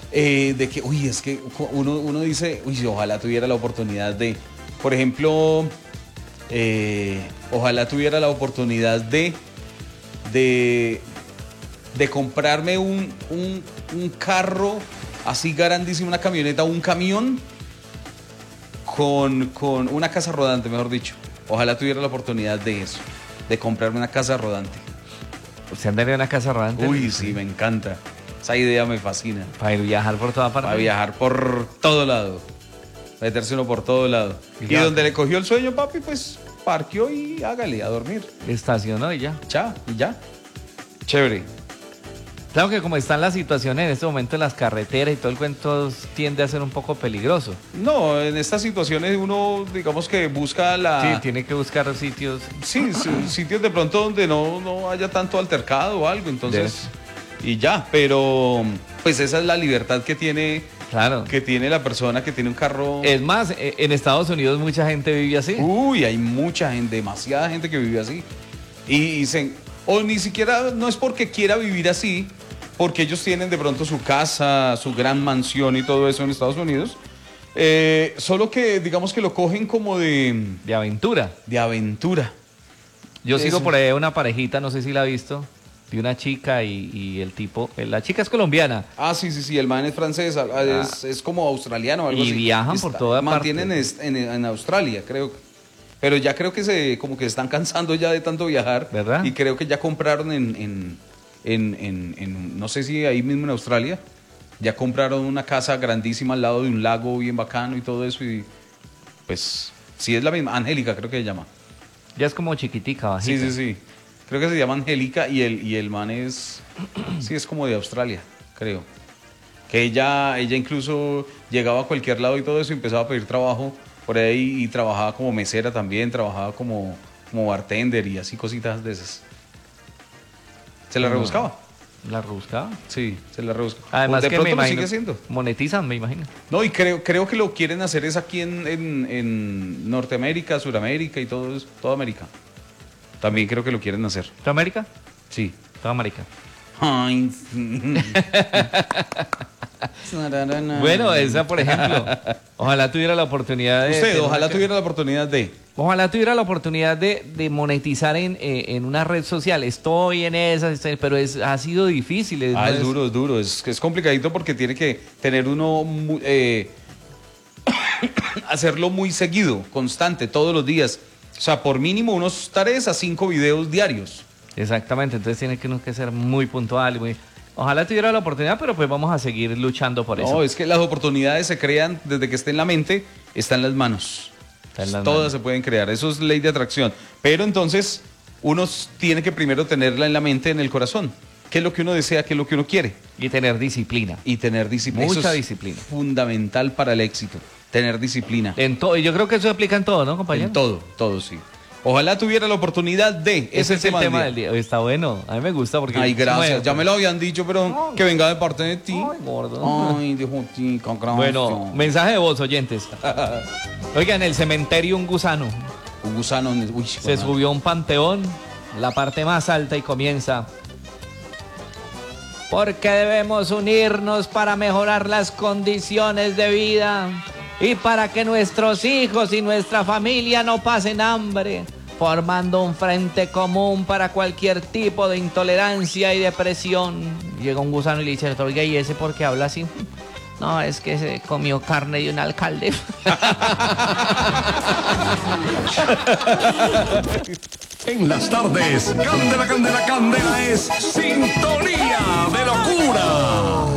de que, uy, es que uno dice, uy, ojalá tuviera la oportunidad de, por ejemplo, ojalá tuviera la oportunidad de comprarme un carro así grandísimo, una camioneta, un camión con una casa rodante, mejor dicho. Ojalá tuviera la oportunidad de eso, de comprarme una casa rodante. ¿Usted andaría en una casa rodante? Uy, sí, me encanta. Esa idea me fascina. Para ir viajar por toda parte. Para viajar por todo lado. Meterse uno por todo lado. Y donde le cogió el sueño, papi, pues parqueó y hágale a dormir. Estacionó y ya. Chao, y ya. Chévere. Claro que como están las situaciones en este momento en las carreteras y todo el cuento tiende a ser un poco peligroso. No, en estas situaciones uno, digamos que busca Sí, tiene que buscar sitios. Sí, sitios de pronto donde no haya tanto altercado o algo, entonces... Y ya, pero pues esa es la libertad que tiene... Claro. Que tiene la persona que tiene un carro. Es más, en Estados Unidos mucha gente vive así. Uy, hay mucha gente, demasiada gente que vive así. O ni siquiera, no es porque quiera vivir así, porque ellos tienen de pronto su casa, su gran mansión y todo eso en Estados Unidos. Solo que digamos que lo cogen como de aventura. De aventura. Yo sigo por ahí una parejita, no sé si la ha visto, de una chica y el tipo, la chica es colombiana. Ah, sí, el man es francés, es como australiano o algo así. Y viajan por toda parte. Mantienen en Australia, creo. Pero ya creo que como que se están cansando ya de tanto viajar. ¿Verdad? Y creo que ya compraron no sé si ahí mismo en Australia, ya compraron una casa grandísima al lado de un lago bien bacano y todo eso. Y pues, sí es la misma, Angélica creo que se llama. Ya es como chiquitica, bajita. Sí. Creo que se llama Angélica y el man es como de Australia, creo. Que ella incluso llegaba a cualquier lado y todo eso y empezaba a pedir trabajo por ahí y trabajaba como mesera también, trabajaba como bartender y así cositas de esas. ¿Se la rebuscaba? ¿La rebuscaba? Sí, se la rebuscaba. Además de que pronto me lo imagino, sigue haciendo. Monetizan, me imagino. No, y creo que lo quieren hacer es aquí en Norteamérica, Suramérica y toda América. También creo que lo quieren hacer. ¿Toda América? Sí. Toda América. Ay, Bueno, esa por ejemplo. Ojalá tuviera la oportunidad de... Ojalá tuviera la oportunidad de monetizar en una red social. Estoy en esas, pero ha sido difícil. Es duro. Es complicadito porque tiene que tener uno... hacerlo muy seguido, constante, todos los días. O sea, por mínimo unos 3 a 5 videos diarios. Exactamente, entonces tiene que uno que ser muy puntual. Ojalá tuviera la oportunidad, pero pues vamos a seguir luchando por eso. No, es que las oportunidades se crean desde que esté en la mente, está en las manos. Todas se pueden crear, eso es ley de atracción. Pero entonces uno tiene que primero tenerla en la mente, en el corazón. ¿Qué es lo que uno desea? ¿Qué es lo que uno quiere? Y tener disciplina. Mucha disciplina. Fundamental para el éxito, tener disciplina. En todo, y yo creo que eso se aplica en todo, ¿no, compañero? En todo, sí. Ojalá tuviera la oportunidad de... Ese es el tema del día. Está bueno, a mí me gusta porque... Ay, gracias, ya me lo habían dicho, pero que venga de parte de ti. Ay, gordo. Ay, de jotica, gracias. Bueno, mensaje de voz, oyentes. Oiga, en el cementerio un gusano. Un gusano... Uy, se subió a un panteón, la parte más alta, y comienza... Porque debemos unirnos para mejorar las condiciones de vida y para que nuestros hijos y nuestra familia no pasen hambre, formando un frente común para cualquier tipo de intolerancia y depresión. Llega un gusano y le dice, oiga, ¿y ese por qué habla así? No, es que se comió carne de un alcalde. En las tardes, Candela, Candela, Candela es sintonía